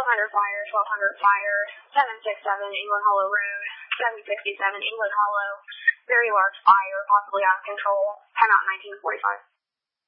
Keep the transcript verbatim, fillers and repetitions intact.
twelve hundred fire, twelve hundred fire, seven sixty-seven England Hollow Road, seven sixty-seven England Hollow, very large fire, possibly out of control, time out nineteen forty-five.